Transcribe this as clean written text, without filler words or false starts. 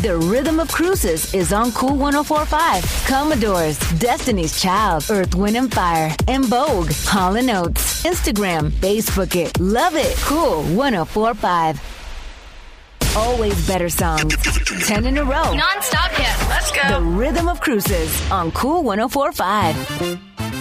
The Rhythm of Cruises is on Cool 104.5. Commodores, Destiny's Child, Earth, Wind and Fire, and Vogue, Hall & Oates. Instagram, Facebook it, love it. Cool 104.5. Always better songs. 10 in a row. Non-stop hits. Let's go. The Rhythm of Cruises on Cool 104.5.